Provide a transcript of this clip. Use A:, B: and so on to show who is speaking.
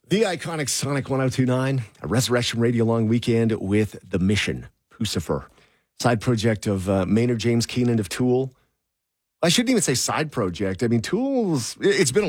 A: The iconic Sonic 1029, a Resurrection Radio long weekend with The Mission, Pucifer. Side project of Maynard James Keenan of Tool. I shouldn't even say side project. I mean, Tool's, it's been a